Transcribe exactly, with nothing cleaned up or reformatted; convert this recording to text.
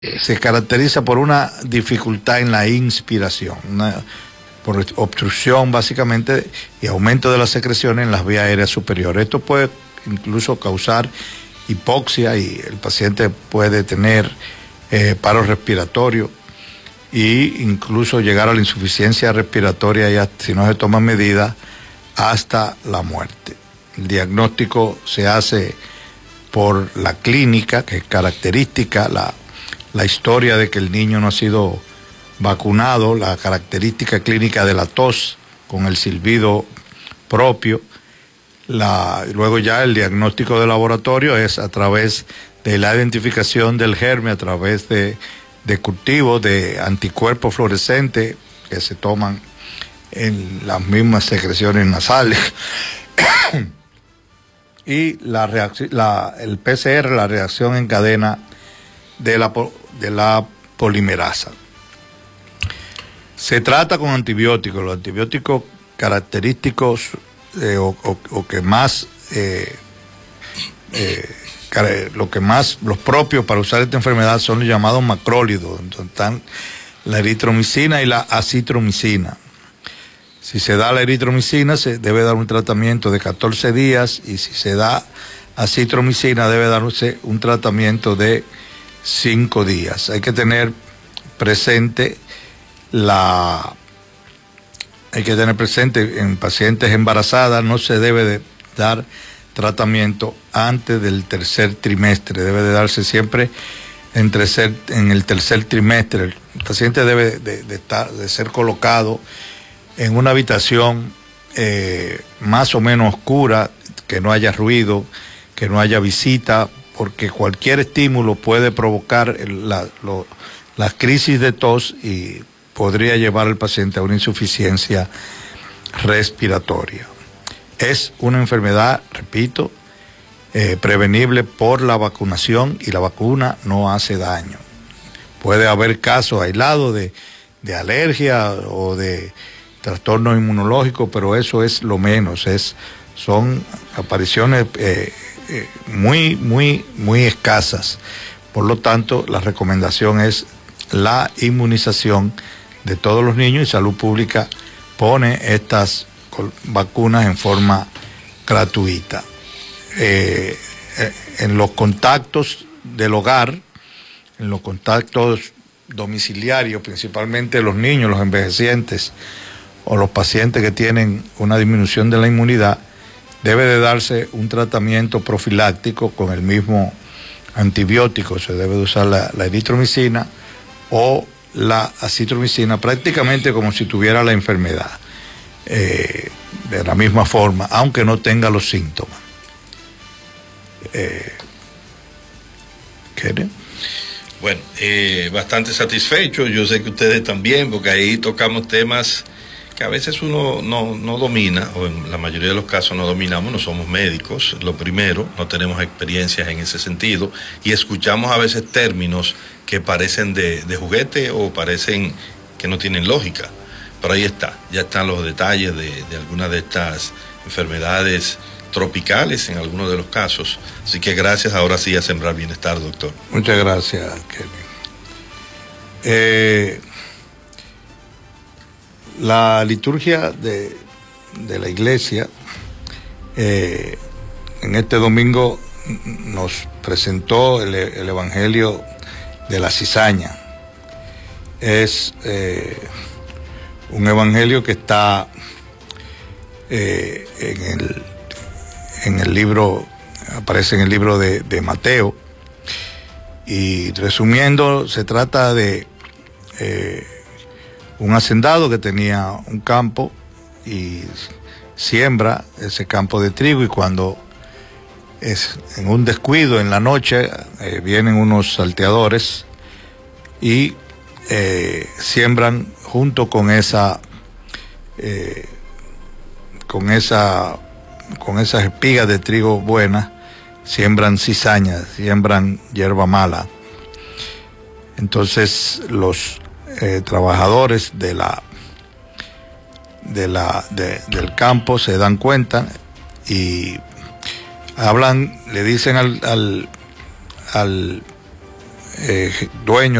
se caracteriza por una dificultad en la inspiración, una, por obstrucción básicamente y aumento de las secreciones en las vías aéreas superiores. Esto puede incluso causar hipoxia y el paciente puede tener eh, paro respiratorio e incluso llegar a la insuficiencia respiratoria y hasta, si no se toman medidas, hasta la muerte. El diagnóstico se hace por la clínica, que es característica, la, la historia de que el niño no ha sido vacunado, la característica clínica de la tos con el silbido propio. La, luego ya el diagnóstico de laboratorio es a través de la identificación del germen, a través de, de cultivos de anticuerpos fluorescentes que se toman en las mismas secreciones nasales. Y la reacción, la, el P C R, la reacción en cadena de la, de la polimerasa. Se trata con antibióticos, los antibióticos característicos eh, o, o, o que más, eh, eh, lo que más, los propios para usar esta enfermedad son los llamados macrólidos, donde están la eritromicina y la acitromicina. Si se da la eritromicina, se debe dar un tratamiento de catorce días, y si se da acitromicina, debe darse un tratamiento de cinco días. Hay que tener presente la... Hay que tener presente en pacientes embarazadas, no se debe de dar tratamiento antes del tercer trimestre, debe de darse siempre en, tercer, en el tercer trimestre. El paciente debe de, de, estar, de ser colocado en una habitación eh, más o menos oscura, que no haya ruido, que no haya visita, porque cualquier estímulo puede provocar la, lo, las crisis de tos y podría llevar al paciente a una insuficiencia respiratoria. Es una enfermedad, repito, eh, prevenible por la vacunación, y la vacuna no hace daño. Puede haber casos aislados de, de alergia o de trastorno inmunológico, pero eso es lo menos, es, son apariciones eh, eh, muy, muy, muy escasas. Por lo tanto, la recomendación es la inmunización de todos los niños, y Salud Pública pone estas vacunas en forma gratuita. Eh, en los contactos del hogar, en los contactos domiciliarios, principalmente los niños, los envejecientes o los pacientes que tienen una disminución de la inmunidad, debe de darse un tratamiento profiláctico con el mismo antibiótico. Se debe de usar la, la eritromicina o la acitromicina prácticamente como si tuviera la enfermedad, eh, de la misma forma, aunque no tenga los síntomas. Eh, ¿Quieren? Bueno, eh, bastante satisfecho, yo sé que ustedes también, porque ahí tocamos temas que a veces uno no, no domina, o en la mayoría de los casos no dominamos, no somos médicos, lo primero, no tenemos experiencias en ese sentido, y escuchamos a veces términos que parecen de, de juguete o parecen que no tienen lógica, pero ahí está, ya están los detalles de, de algunas de estas enfermedades tropicales en algunos de los casos, así que gracias, ahora sí, a Sembrar Bienestar, doctor. Muchas gracias, Kevin. Eh... La liturgia de, de la iglesia eh, en este domingo nos presentó el, el Evangelio de la cizaña. Es eh, un evangelio que está eh, en, el, en el libro, aparece en el libro de, de Mateo, y resumiendo, se trata de eh, un hacendado que tenía un campo y siembra ese campo de trigo, y cuando es en un descuido en la noche eh, vienen unos salteadores y eh, siembran junto con esa eh, con esa con esas espigas de trigo buenas, siembran cizañas, siembran hierba mala. Entonces los Eh, trabajadores de la, de la, de, del campo se dan cuenta y hablan, le dicen al, al, al eh, dueño